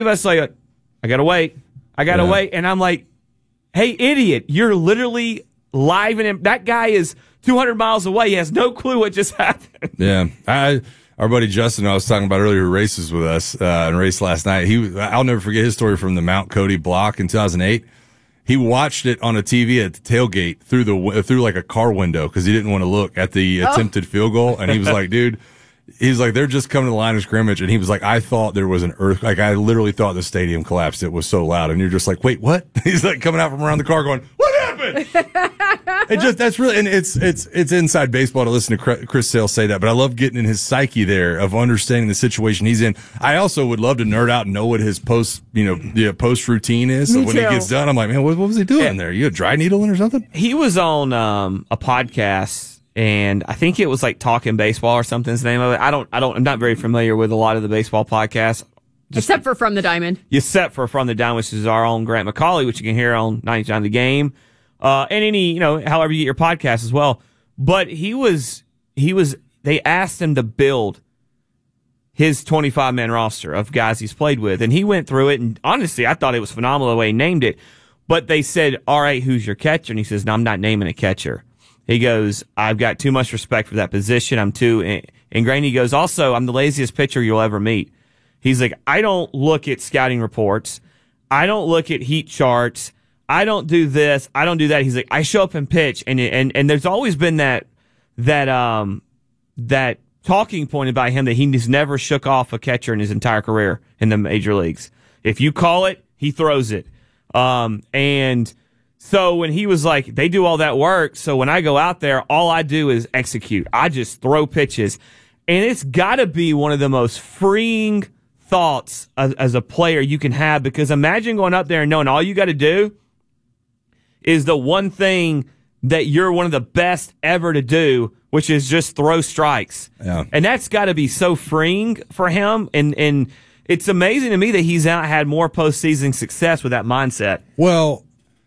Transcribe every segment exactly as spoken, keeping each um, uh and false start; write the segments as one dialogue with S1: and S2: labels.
S1: us like, I gotta wait, I gotta
S2: Yeah.
S1: wait, and I'm like, hey, idiot, you're literally live in him. That guy is two hundred miles away. He has no clue what just happened.
S2: Yeah, I our buddy Justin, I was talking about earlier, who races with us uh, and raced last night. He, I'll never forget his story from the Mount Cody block in two thousand eight. He watched it on a T V at the tailgate through the through like a car window because he didn't want to look at the
S3: Oh.
S2: attempted field goal, and he was like, "Dude." He's like, they're just coming to the line of scrimmage, and he was like, I thought there was an earth, like I literally thought the stadium collapsed. It was so loud, and you're just like, wait, what? He's like coming out from around the car, going, what happened? It just that's really, and it's it's it's inside baseball to listen to Chris Sale say that, but I love getting in his psyche there of understanding the situation he's in. I also would love to nerd out and know what his post, you know, the post routine is. So
S3: Me
S2: when
S3: too.
S2: he gets done, I'm like, man, what, what was he doing
S1: Yeah.
S2: there? You a dry needling or something?
S1: He was on um, a podcast, and I think it was like Talking Baseball or something's the name of it. I don't, I don't, I'm not very familiar with a lot of the baseball podcasts.
S3: Except for From the Diamond.
S1: Except for From the Down, which is our own Grant McCauley, which you can hear on ninety-nine The Game, uh, and any, you know, however you get your podcast as well. But he was, he was, they asked him to build his twenty-five man roster of guys he's played with, and he went through it, and honestly, I thought it was phenomenal the way he named it. But they said, all right, who's your catcher? And he says, no, I'm not naming a catcher. He goes, I've got too much respect for that position. I'm too ingrained. He goes, also, I'm the laziest pitcher you'll ever meet. He's like, I don't look at scouting reports. I don't look at heat charts. I don't do this. I don't do that. He's like, I show up and pitch. And, and, and there's always been that, that, um, that talking point about him that he's never shook off a catcher in his entire career in the major leagues. If you call it, he throws it. Um, and, So when he was like, they do all that work, so when I go out there, all I do is execute. I just throw pitches. And it's got to be one of the most freeing thoughts as, as a player you can have, because imagine going up there and knowing all you got to do is the one thing that you're one of the best ever to do, which is just throw strikes.
S2: Yeah.
S1: And that's got to be so freeing for him. And, and it's amazing to me that he's out had more postseason success with that mindset.
S2: Well,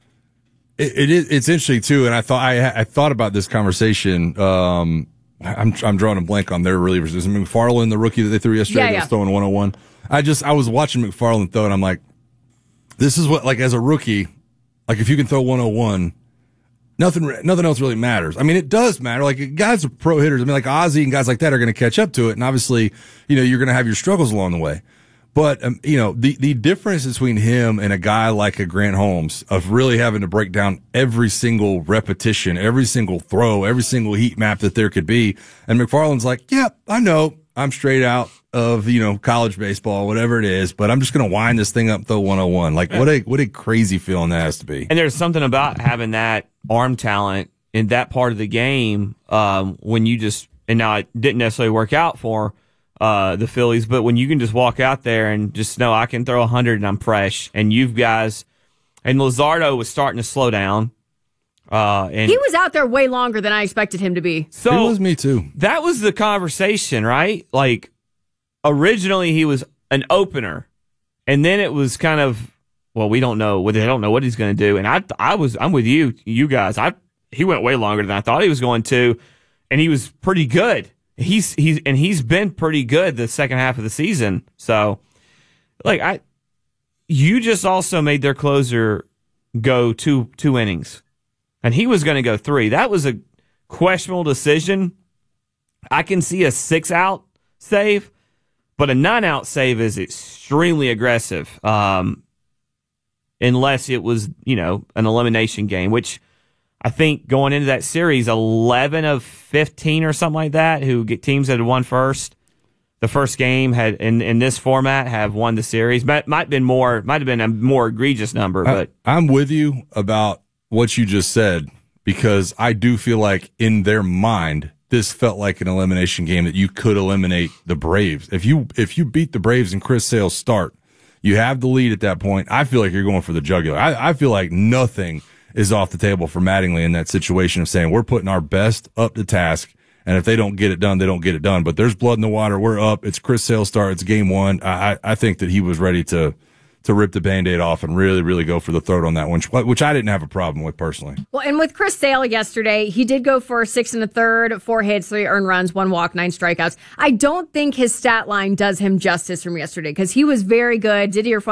S2: It, it is. It's interesting too, and I thought I, I thought about this conversation. Um, I'm I'm drawing a blank on their relievers. Is it McFarland, the rookie that they threw yesterday,
S3: Yeah,
S2: that
S3: yeah.
S2: was throwing one oh one? I just I was watching McFarland throw, and I'm like, this is what, like, as a rookie, like if you can throw one oh one, nothing nothing else really matters. I mean, it does matter. Like, guys are pro hitters. I mean, like Ozzie and guys like that are going to catch up to it, and obviously, you know, you're going to have your struggles along the way. But, um, you know, the, the difference between him and a guy like a Grant Holmes of really having to break down every single repetition, every single throw, every single heat map that there could be. And McFarland's like, yeah, I know I'm straight out of, you know, college baseball, whatever it is, but I'm just going to wind this thing up, throw one oh one. Like, what a, what a crazy feeling that has to be.
S1: And there's something about having that arm talent in that part of the game, um, when you just, and now it didn't necessarily work out for uh, the Phillies, but when you can just walk out there and just know I can throw one hundred and I'm fresh, and you've guys, and Luzardo was starting to slow down. Uh, and
S3: He was out there way longer than I expected him to be.
S1: so
S2: It was me too.
S1: that was the conversation, right? Like, originally he was an opener, and then it was kind of, well, we don't know. They don't know what he's going to do. And I, I was, I'm with you, you guys. I, he went way longer than I thought he was going to, and he was pretty good. He's, he's, and he's been pretty good the second half of the season. So, like, I, you just also made their closer go two, two innings, and he was going to go three. That was a questionable decision. I can see a six out save, but a nine out save is extremely aggressive. Um, unless it was, you know, an elimination game, which I think going into that series, eleven of fifteen or something like that, who get teams that had won first, the first game had in, in this format have won the series. Might might been more, might have been a more egregious number, but
S2: I, I'm with you about what you just said, because I do feel like in their mind, this felt like an elimination game that you could eliminate the Braves. If you, if you beat the Braves and Chris Sale's start, you have the lead at that point. I feel like you're going for the jugular. I, I feel like nothing is off the table for Mattingly in that situation of saying we're putting our best up to task, and if they don't get it done, they don't get it done. But there's blood in the water. We're up. It's Chris Sale's start. It's game one. I, I think that he was ready to to rip the Band-Aid off and really, really go for the throat on that one, which I didn't have a problem with personally.
S3: Well, and with Chris Sale yesterday, he did go for six and a third, four hits, three earned runs, one walk, nine strikeouts. I don't think his stat line does him justice from yesterday because he was very good. Didier